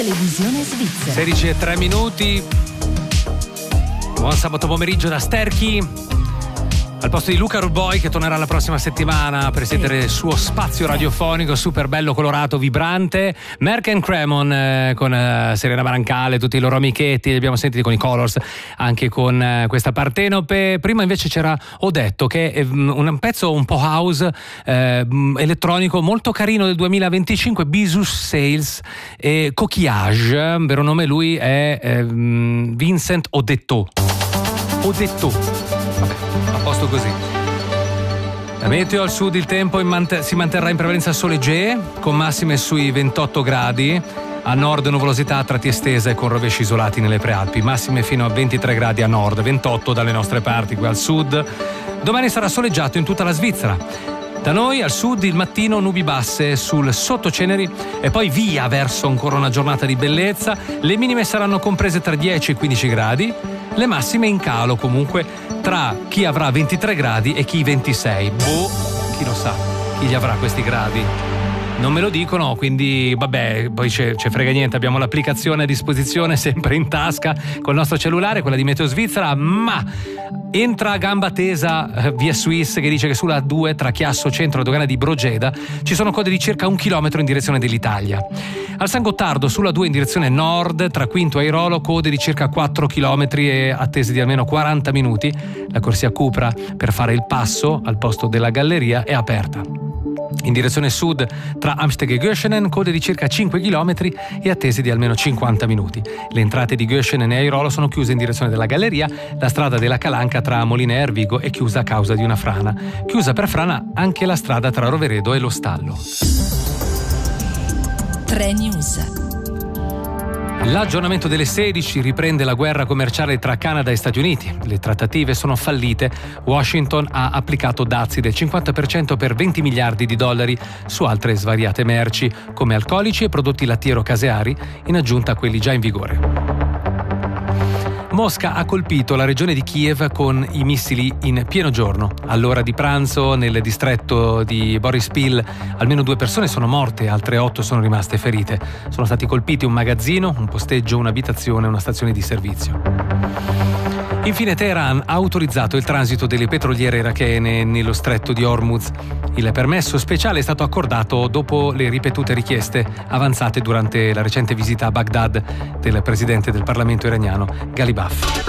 Televisione svizzera. 16:03. Buon sabato pomeriggio da Sterchi. Al posto di Luca Ruboi, che tornerà la prossima settimana a presiedere il suo spazio radiofonico super bello, colorato, vibrante. Merck & Cremon con Serena Barancale, tutti i loro amichetti, li abbiamo sentiti con i Colors, anche con questa Partenope. Prima invece c'era Odetto, che è un pezzo un po' house, elettronico, molto carino del 2025, Bisus Sales e Coquillage. Vero nome lui è Vincent Odetto. Vabbè, a posto così. La meteo: al sud il tempo si manterrà in prevalenza soleggio, con massime sui 28 gradi. A nord nuvolosità a tratti estesa e con rovesci isolati nelle prealpi. Massime fino a 23 gradi a nord, 28 dalle nostre parti qui al sud. Domani sarà soleggiato in tutta la Svizzera. Da noi al sud il mattino nubi basse sul sottoceneri e poi via verso ancora una giornata di bellezza. Le minime saranno comprese tra 10 e 15 gradi. Le massime in calo comunque tra chi avrà 23 gradi e chi 26. Chi lo sa, chi gli avrà questi gradi? Non me lo dicono, quindi vabbè, poi c'è frega niente, abbiamo l'applicazione a disposizione sempre in tasca col nostro cellulare, quella di Meteo Svizzera, ma entra a gamba tesa via Swiss, che dice che sulla A2 tra Chiasso Centro e Dogana di Brogeda ci sono code di circa 1 chilometro in direzione dell'Italia. Al San Gottardo sulla 2 in direzione nord tra Quinto e Airolo code di circa 4 chilometri e attese di almeno 40 minuti. La corsia Cupra per fare il passo al posto della galleria è aperta. In direzione sud tra Amsteg e Göschenen code di circa 5 km e attese di almeno 50 minuti. Le entrate di Göschenen e Airolo sono chiuse in direzione della galleria. La strada della Calanca tra Molina e Ervigo è chiusa a causa di una frana. Chiusa per frana anche la strada tra Roveredo e Lo Stallo. 3 News. L'aggiornamento delle 16 riprende la guerra commerciale tra Canada e Stati Uniti. Le trattative sono fallite. Washington ha applicato dazi del 50% per 20 miliardi di dollari su altre svariate merci, come alcolici e prodotti lattiero-caseari, in aggiunta a quelli già in vigore. Mosca ha colpito la regione di Kiev con i missili in pieno giorno. All'ora di pranzo, nel distretto di Borispil, almeno 2 persone sono morte, altre 8 sono rimaste ferite. Sono stati colpiti un magazzino, un posteggio, un'abitazione e una stazione di servizio. Infine Teheran ha autorizzato il transito delle petroliere irachene nello stretto di Hormuz. Il permesso speciale è stato accordato dopo le ripetute richieste avanzate durante la recente visita a Baghdad del presidente del Parlamento iraniano Ghalibaf.